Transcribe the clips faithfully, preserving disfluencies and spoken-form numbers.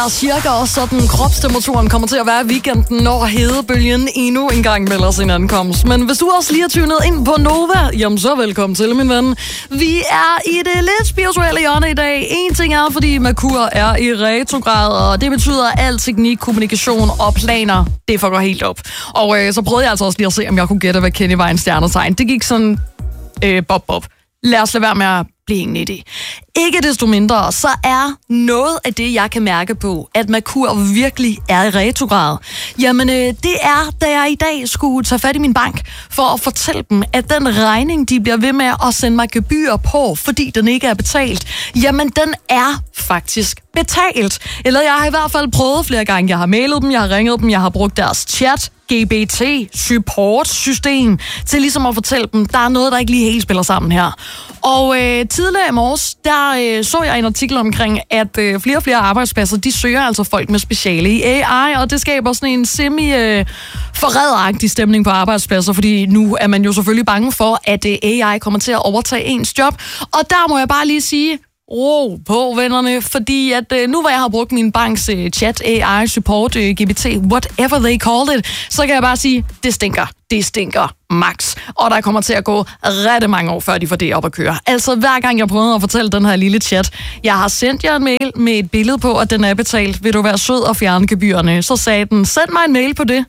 Cirka også sådan kropstemperaturen kommer til at være i weekenden, når hedebølgen endnu en gang melder sin ankomst. Men hvis du også lige har tunet ind på Nova, jamen så velkommen til, min ven. Vi er i det lidt spirituelle hjørne i dag. En ting er, fordi Merkur er i retrograd, og det betyder, at al teknik, kommunikation og planer, det får gå helt op. Og øh, så prøvede jeg altså også lige at se, om jeg kunne gætte, hvad Kenny var en stjernetegn. Det gik sådan øh, bob bob. Lad os lade være med at blive hængende i det. Ikke desto mindre, så er noget af det, jeg kan mærke på, at Merkur virkelig er i retrograd. Jamen, øh, det er, da jeg i dag skulle tage fat i min bank for at fortælle dem, at den regning, de bliver ved med at sende mig gebyrer på, fordi den ikke er betalt, jamen, den er faktisk betalt. Eller jeg har i hvert fald prøvet flere gange. Jeg har mailet dem, jeg har ringet dem, jeg har brugt deres chat, G B T, support-system, til ligesom at fortælle dem, der er noget, der ikke lige helt spiller sammen her. Og øh, tidligere i morges, der øh, så jeg en artikel omkring, at øh, flere og flere arbejdspladser, de søger altså folk med speciale i A I, og det skaber sådan en semi-forræderagtig øh, stemning på arbejdspladser, fordi nu er man jo selvfølgelig bange for, at øh, A I kommer til at overtage ens job. Og der må jeg bare lige sige, ro på, vennerne, fordi at øh, nu hvor jeg har brugt min banks øh, chat, A I, support, øh, G B T, whatever they called it, så kan jeg bare sige, det stinker. Det stinker max. Og der kommer til at gå ret mange år, før de får det op at køre. Altså hver gang jeg prøvede at fortælle den her lille chat, jeg har sendt jer en mail med et billede på, at den er betalt. Vil du være sød og fjerne gebyrerne? Så sagde den, send mig en mail på det.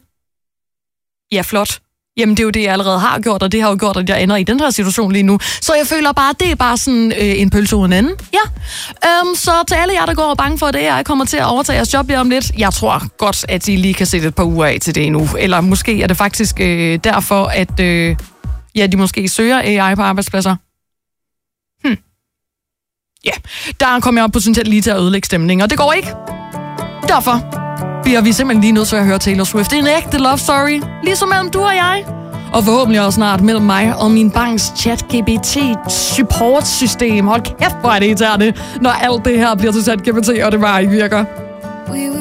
Ja, flot. Jamen, det er jo det, jeg allerede har gjort, og det har jo gjort, at jeg ender i den her situation lige nu. Så jeg føler bare, at det er bare sådan øh, en pølse uden anden. Ja. Øhm, så til alle jer, der går og bange for, at det jeg kommer til at overtage jeres job lige om lidt, jeg tror godt, at I lige kan sætte et par uger af til det endnu. Eller måske er det faktisk øh, derfor, at øh, ja, de måske søger A I på arbejdspladser. Hm. Ja, der kommer jeg potentielt lige til at ødelægge stemningen, og det går ikke. Derfor bliver vi simpelthen lige nødt til at høre Taylor Swift. Det er en ægte love story, ligesom mellem du og jeg. Og forhåbentlig også snart mellem mig og min banks chat G B T support system. Hold kæft, hvor er det irriterende, når alt det her bliver til chat G B T, og det bare ikke virker.